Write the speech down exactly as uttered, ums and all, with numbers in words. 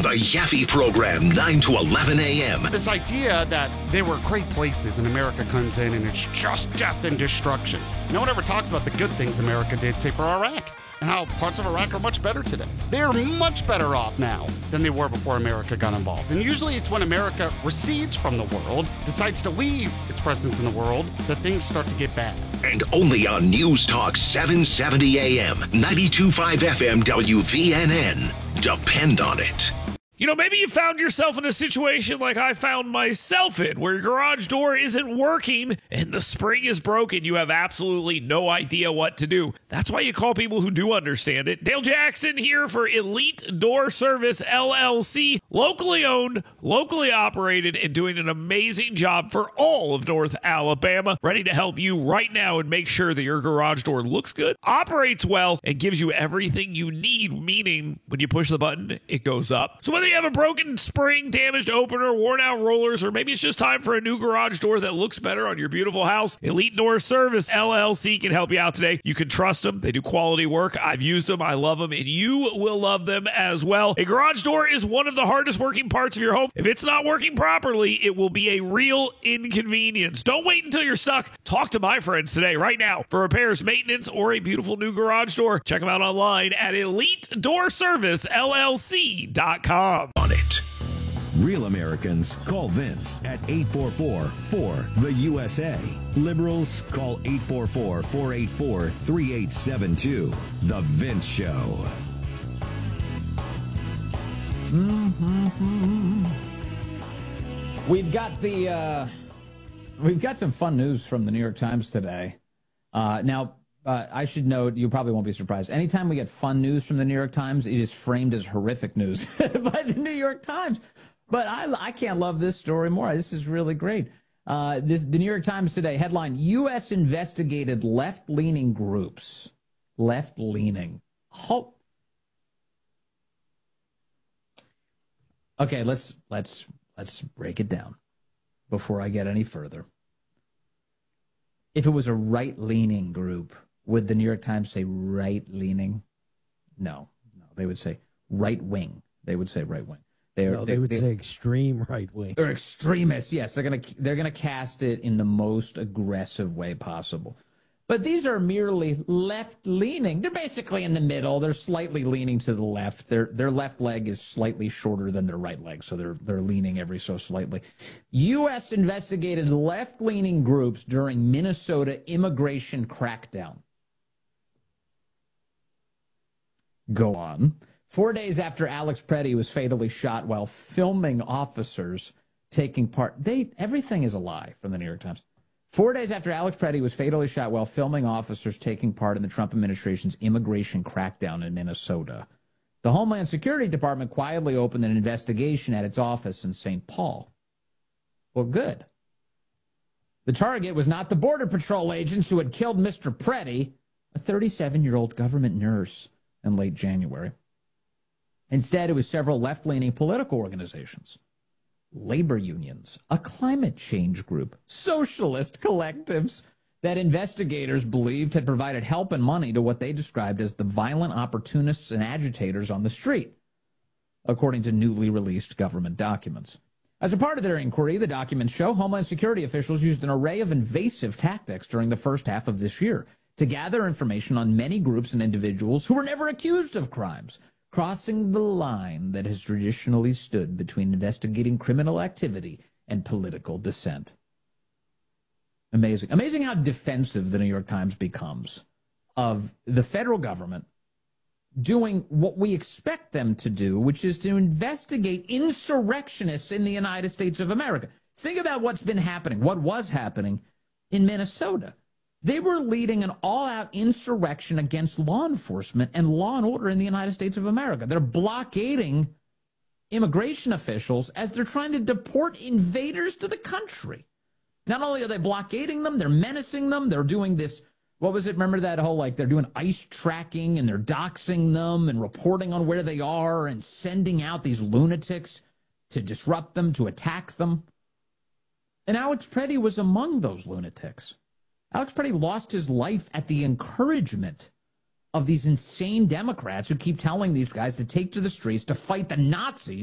The Yaffe Program, nine to eleven a.m. This idea that they were great places and America comes in and it's just death and destruction. No one ever talks about the good things America did, say, for Iraq, and how parts of Iraq are much better today. They're much better off now than they were before America got involved. And usually it's when America recedes from the world, decides to leave its presence in the world, that things start to get bad. And only on News Talk seven seventy a.m., ninety-two point five F M W V N N. Depend on it. You know, maybe you found yourself in a situation like I found myself in, where your garage door isn't working and the spring is broken. You have absolutely no idea what to do. That's why you call people who do understand it. Dale Jackson here for Elite Door Service, L L C. Locally owned, locally operated, and doing an amazing job for all of North Alabama. Ready to help you right now and make sure that your garage door looks good, operates well, and gives you everything you need, meaning when you push the button, it goes up. So whether you have a broken spring, damaged opener, worn out rollers, or maybe it's just time for a new garage door that looks better on your beautiful house, Elite Door Service, L L C can help you out today. You can trust them. They do quality work. I've used them. I love them, and you will love them as well. A garage door is one of the hardest working parts of your home. If it's not working properly, it will be a real inconvenience. Don't wait until you're stuck. Talk to my friends today, right now, for repairs, maintenance, or a beautiful new garage door. Check them out online at elite door service L L C dot com. On it. Real Americans call Vince at eight four four, four, the U S A. Liberals call eight four four, four eight four, three eight seven two. The Vince Show. Mm-hmm. We've got the uh, we've got some fun news from the New York Times today. Uh, now, uh, I should note, you probably won't be surprised. Anytime we get fun news from the New York Times, it is framed as horrific news by the New York Times. But I, I can't love this story more. This is really great. Uh, this the New York Times today headline: U S investigated left-leaning groups. Left-leaning. Oh. Okay, let's let's let's break it down before I get any further. If it was a right-leaning group, would the New York Times say right-leaning? No, no, they would say right-wing. They would say right-wing. They, are, no, they, they would they, say extreme right-wing. They're extremists. Yes, they're gonna they're gonna cast it in the most aggressive way possible. But these are merely left-leaning. They're basically in the middle. They're slightly leaning to the left. Their their left leg is slightly shorter than their right leg, so they're they're leaning every so slightly. U S investigated left-leaning groups during Minnesota immigration crackdown. Go on. Four days after Alex Preddy was fatally shot while filming officers taking part. They everything is a lie from the New York Times. Four days after Alex Preddy was fatally shot while filming officers taking part in the Trump administration's immigration crackdown in Minnesota, the Homeland Security Department quietly opened an investigation at its office in Saint Paul. Well, good. The target was not the Border Patrol agents who had killed Mister Preddy, a thirty-seven-year-old government nurse, in late January. Instead, it was several left-leaning political organizations, labor unions, a climate change group, socialist collectives that investigators believed had provided help and money to what they described as the violent opportunists and agitators on the street, according to newly released government documents. As a part of their inquiry, the documents show Homeland Security officials used an array of invasive tactics during the first half of this year to gather information on many groups and individuals who were never accused of crimes, crossing the line that has traditionally stood between investigating criminal activity and political dissent. Amazing. Amazing how defensive the New York Times becomes of the federal government doing what we expect them to do, which is to investigate insurrectionists in the United States of America. Think about what's been happening, what was happening in Minnesota. They were leading an all-out insurrection against law enforcement and law and order in the United States of America. They're blockading immigration officials as they're trying to deport invaders to the country. Not only are they blockading them, they're menacing them. They're doing this, what was it? Remember that whole, like, they're doing ICE tracking and they're doxing them and reporting on where they are and sending out these lunatics to disrupt them, to attack them. And Alex Preddy was among those lunatics. Alex Preddy lost his life at the encouragement of these insane Democrats who keep telling these guys to take to the streets to fight the Nazis